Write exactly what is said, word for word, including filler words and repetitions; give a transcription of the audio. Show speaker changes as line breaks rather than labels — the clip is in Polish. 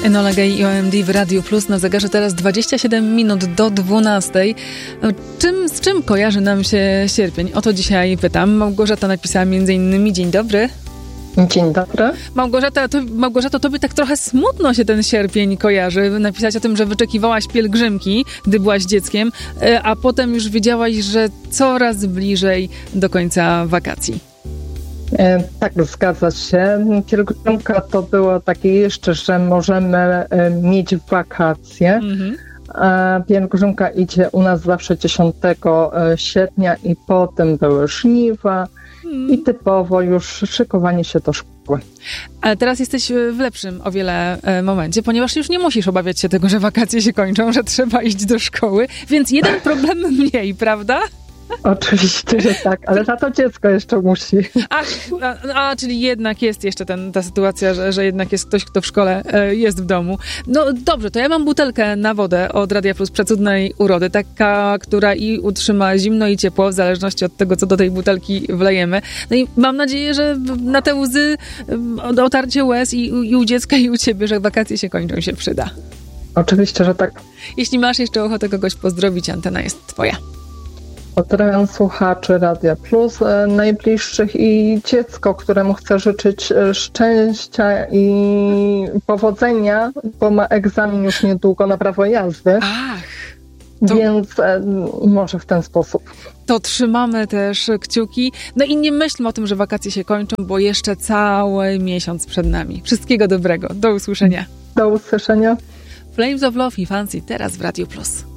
Enola Gay i O M D w Radiu Plus. Na zegarze teraz dwadzieścia siedem minut do dwunastej. Czym, z czym kojarzy nam się sierpień? O to dzisiaj pytam. Małgorzata napisała między innymi: dzień dobry.
Dzień dobry.
Małgorzata, to, Małgorzato, tobie tak trochę smutno się ten sierpień kojarzy. Napisałaś o tym, że wyczekiwałaś pielgrzymki, gdy byłaś dzieckiem, a potem już wiedziałaś, że coraz bliżej do końca wakacji.
E, tak, zgadza się. Pielgrzymka to było takie jeszcze, że możemy e, mieć wakacje. Mhm. A pielgrzymka idzie u nas zawsze dziesiątego sierpnia i potem były żniwa hmm. i typowo już szykowanie się do szkoły.
Ale teraz jesteś w lepszym o wiele momencie, ponieważ już nie musisz obawiać się tego, że wakacje się kończą, że trzeba iść do szkoły, więc jeden problem mniej, prawda?
Oczywiście, że tak, ale za to dziecko jeszcze musi.
A, a, a czyli jednak jest jeszcze ten, ta sytuacja, że, że jednak jest ktoś, kto w szkole e, jest w domu. No dobrze, to ja mam butelkę na wodę od Radia Plus Przecudnej Urody, taka, która i utrzyma zimno i ciepło, w zależności od tego, co do tej butelki wlejemy. No i mam nadzieję, że na te łzy, otarcie łez i, i u dziecka, i u ciebie, że wakacje się kończą, się przyda.
Oczywiście, że tak.
Jeśli masz jeszcze ochotę kogoś pozdrowić, antena jest twoja.
Pozdrawiam słuchaczy Radia Plus, e, najbliższych i dziecko, któremu chcę życzyć szczęścia i powodzenia, bo ma egzamin już niedługo na prawo jazdy.
Ach, to...
Więc e, może w ten sposób.
To trzymamy też kciuki. No i nie myślmy o tym, że wakacje się kończą, bo jeszcze cały miesiąc przed nami. Wszystkiego dobrego. Do usłyszenia.
Do usłyszenia.
Flames of Love i Fancy teraz w Radiu Plus.